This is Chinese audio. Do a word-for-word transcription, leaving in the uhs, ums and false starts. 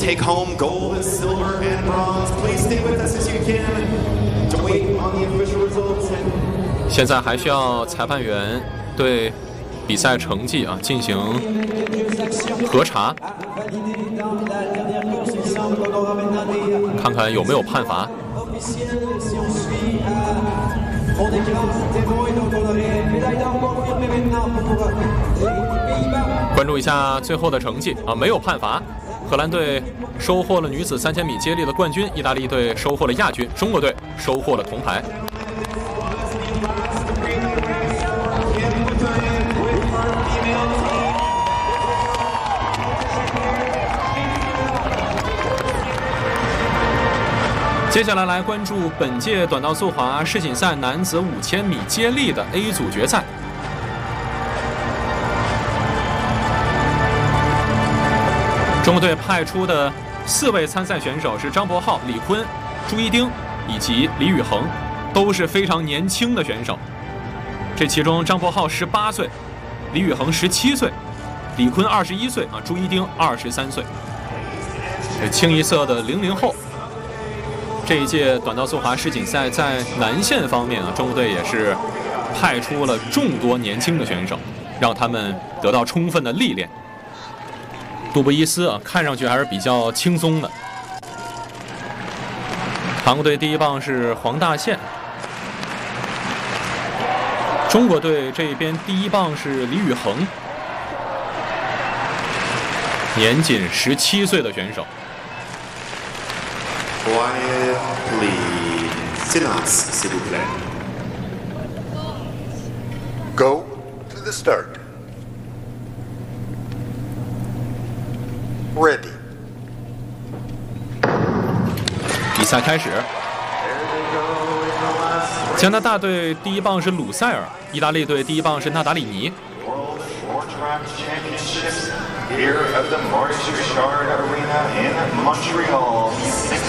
take home gold, silver, and bronze. Please stay with us as you can to wait on the official results. 现在还需要裁判员对比赛成绩啊进行核查，看看有没有判罚。关注一下最后的成绩啊，没有判罚。荷兰队收获了女子三千米接力的冠军，意大利队收获了亚军，中国队收获了铜牌。接下来来关注本届短道速滑世锦赛男子五千米接力的 A 组决赛。中国队派出的四位参赛选手是张博浩、李坤、朱一丁以及李宇恒，都是非常年轻的选手。这其中张博浩十八岁，李宇恒十七岁，李坤二十一岁啊，朱一丁二十三岁。这清一色的零零后。这一届短道速滑世锦赛在男线方面啊，中国队也是派出了众多年轻的选手，让他们得到充分的历练。杜布伊斯啊，看上去还是比较轻松的。韩国队第一棒是黄大宪，中国队这边第一棒是李宇恒，年仅十七岁的选手。 Quiet, please. Silence, s'il vous plaît. Go to the start. Ready. 比赛开始。加拿大队第一棒是鲁塞尔，意大利队第一棒是纳达里尼。 Here at the Maurice Richard Arena in Montreal, six